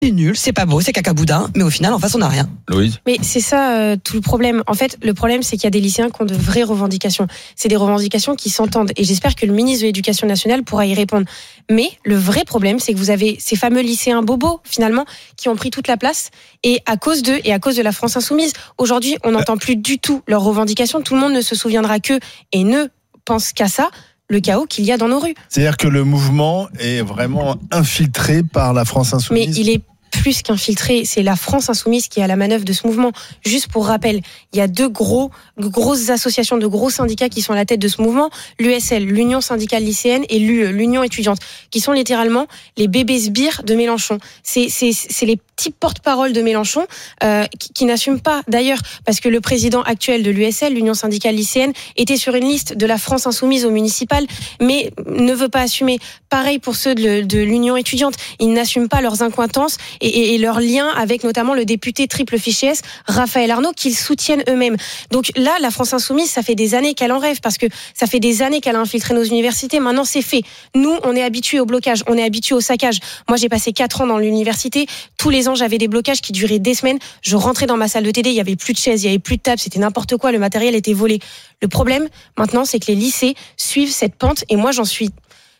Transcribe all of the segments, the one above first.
c'est nul, c'est pas beau, c'est cacaboudin, mais au final, en face, on n'a rien. Louise ? Mais c'est ça tout le problème. En fait, le problème, c'est qu'il y a des lycéens qui ont de vraies revendications. C'est des revendications qui s'entendent. Et j'espère que le ministre de l'Éducation nationale pourra y répondre. Mais le vrai problème, c'est que vous avez ces fameux lycéens bobos, finalement, qui ont pris toute la place. Et à cause d'eux et à cause de la France insoumise, aujourd'hui, on n'entend plus du tout leurs revendications. Tout le monde ne se souviendra qu'eux et ne pense qu'à ça. Le chaos qu'il y a dans nos rues. C'est-à-dire que le mouvement est vraiment infiltré par la France insoumise. Mais il est plus qu'infiltré, c'est la France insoumise qui est à la manœuvre de ce mouvement. Juste pour rappel, il y a deux grosses associations, de gros syndicats qui sont à la tête de ce mouvement, l'USL, l'Union syndicale lycéenne, et l'UE, l'Union étudiante, qui sont littéralement les bébés sbires de Mélenchon. C'est les petits porte-parole de Mélenchon qui n'assument pas, d'ailleurs, parce que le président actuel de l'USL, l'Union syndicale lycéenne, était sur une liste de la France insoumise au municipal, mais ne veut pas assumer. Pareil pour ceux de l'Union étudiante, ils n'assument pas leurs incointances et leur lien avec notamment le député triple fichier S, Raphaël Arnaud, qu'ils soutiennent eux-mêmes. Donc là, la France insoumise, ça fait des années qu'elle en rêve, parce que ça fait des années qu'elle a infiltré nos universités. Maintenant, c'est fait. Nous, on est habitués au blocage, on est habitués au saccage. Moi, j'ai passé 4 ans dans l'université. Tous les ans, j'avais des blocages qui duraient des semaines. Je rentrais dans ma salle de TD, il y avait plus de chaises, il y avait plus de tables, c'était n'importe quoi, le matériel était volé. Le problème, maintenant, c'est que les lycées suivent cette pente, et moi, j'en suis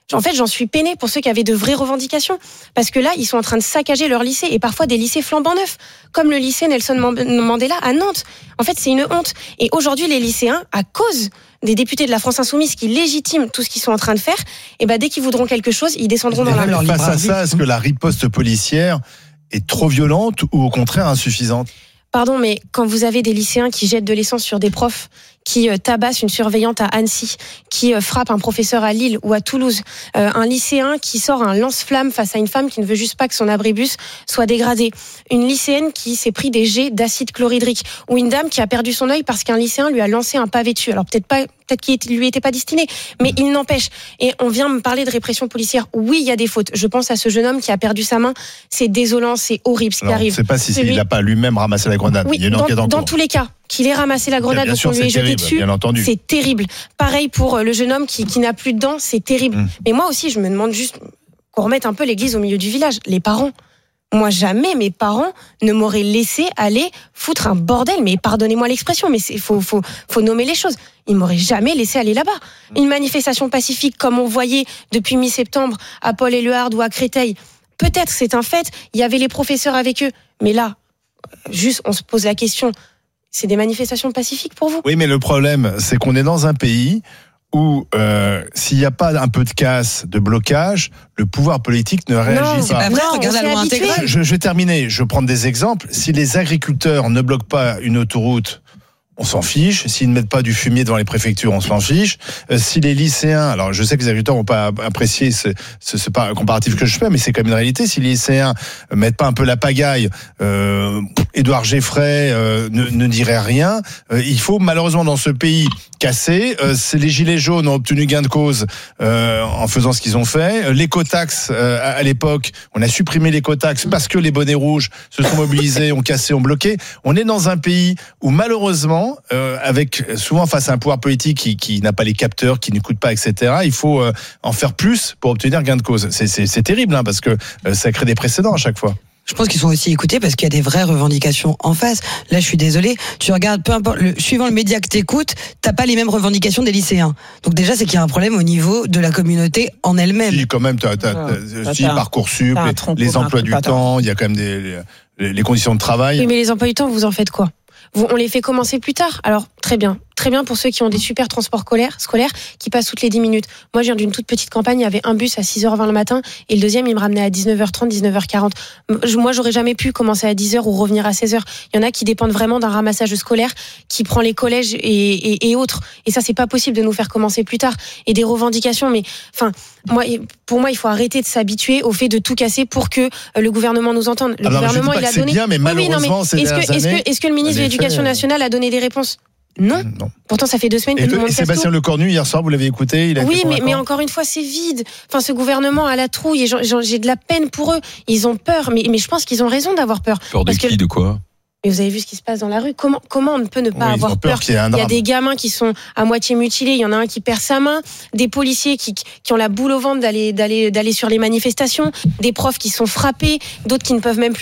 peinée pour ceux qui avaient de vraies revendications. Parce que là, ils sont en train de saccager leur lycée, et parfois des lycées flambant neufs, comme le lycée Nelson Mandela à Nantes. En fait, c'est une honte. Et aujourd'hui, les lycéens, à cause des députés de la France insoumise qui légitiment tout ce qu'ils sont en train de faire, et dès qu'ils voudront quelque chose, ils descendront dans la rue. Face à ça, est-ce que la riposte policière est trop violente ou au contraire insuffisante ? Pardon, mais quand vous avez des lycéens qui jettent de l'essence sur des profs, qui tabassent une surveillante à Annecy, qui frappe un professeur à Lille ou à Toulouse, un lycéen qui sort un lance-flamme face à une femme qui ne veut juste pas que son abribus soit dégradé, une lycéenne qui s'est pris des jets d'acide chlorhydrique, ou une dame qui a perdu son œil parce qu'un lycéen lui a lancé un pavé dessus. Alors peut-être qu'il lui était pas destiné, mais il n'empêche. Et on vient me parler de répression policière. Oui, il y a des fautes. Je pense à ce jeune homme qui a perdu sa main. C'est désolant, c'est horrible ce qui arrive. Je ne sais pas il n'a pas lui-même ramassé la grenade. Oui, il y a une enquête en cours. Dans tous les cas, qu'il ait ramassé la grenade ou qu'on lui ait jeté dessus, c'est terrible. Pareil pour le jeune homme qui n'a plus de dents, c'est terrible. Mais moi aussi, je me demande juste qu'on remette un peu l'église au milieu du village. Les parents. Moi, jamais mes parents ne m'auraient laissé aller foutre un bordel. Mais pardonnez-moi l'expression, mais faut nommer les choses. Ils m'auraient jamais laissé aller là-bas. Une manifestation pacifique comme on voyait depuis mi-septembre à Paul-Éluard ou à Créteil. Peut-être, c'est un fait. Il y avait les professeurs avec eux. Mais là, juste, on se pose la question. C'est des manifestations pacifiques pour vous ? Oui, mais le problème, c'est qu'on est dans un pays où s'il n'y a pas un peu de casse, de blocage, le pouvoir politique ne réagit pas. Non, c'est pas vrai, regarde la loi intégrale. Je vais terminer, je vais prendre des exemples. Si les agriculteurs ne bloquent pas une autoroute, on s'en fiche. S'ils ne mettent pas du fumier devant les préfectures, on s'en fiche. Si les lycéens, alors je sais que les agriculteurs n'ont pas apprécié ce pas un comparatif que je fais, mais c'est quand même une réalité. Si les lycéens mettent pas un peu la pagaille, Édouard Geffray ne dirait rien. Il faut malheureusement dans ce pays casser. Les gilets jaunes ont obtenu gain de cause en faisant ce qu'ils ont fait. L'écotaxe, à l'époque, on a supprimé l'écotaxe parce que les bonnets rouges se sont mobilisés, ont cassé, ont bloqué. On est dans un pays où malheureusement, avec souvent face à un pouvoir politique qui n'a pas les capteurs, qui n'écoute pas, etc., il faut en faire plus pour obtenir gain de cause. C'est terrible, parce que ça crée des précédents à chaque fois. Je pense qu'ils sont aussi écoutés parce qu'il y a des vraies revendications en face. Là, je suis désolée, tu regardes, peu importe, suivant le média que t'écoutes, t'as pas les mêmes revendications des lycéens. Donc déjà, c'est qu'il y a un problème au niveau de la communauté en elle-même. Si, quand même, Parcoursup, les emplois du temps, il y a quand même les conditions de travail. Oui, mais les emplois du temps, vous en faites quoi ? On les fait commencer plus tard. Alors, très bien pour ceux qui ont des super transports scolaires qui passent toutes les 10 minutes. Moi, je viens d'une toute petite campagne, il y avait un bus à 6h20 le matin et le deuxième, il me ramenait à 19h30, 19h40. Moi, j'aurais jamais pu commencer à 10h ou revenir à 16h. Il y en a qui dépendent vraiment d'un ramassage scolaire qui prend les collèges et autres. Et ça, c'est pas possible de nous faire commencer plus tard. Et des revendications, mais pour moi, il faut arrêter de s'habituer au fait de tout casser pour que le gouvernement nous entende. Le gouvernement, il a donné. Bien, mais malheureusement, est-ce que le ministre de l'Éducation nationale a donné des réponses ? Non. Pourtant, ça fait 2 semaines que tout le monde casse tout. Sébastien Lecornu, hier soir, vous l'avez écouté, oui, mais encore une fois, c'est vide. Enfin, ce gouvernement a la trouille et j'ai de la peine pour eux. Ils ont peur, mais je pense qu'ils ont raison d'avoir peur. Peur de qui, de quoi ? Mais vous avez vu ce qui se passe dans la rue. Comment on ne peut ne pas Oui, ils avoir ont peur qu'il y ait un Il y a drame. des gamins qui sont à moitié mutilés. Il y en a un qui perd sa main. Des policiers qui ont la boule au ventre d'aller sur les manifestations. Des profs qui sont frappés. D'autres qui ne peuvent même plus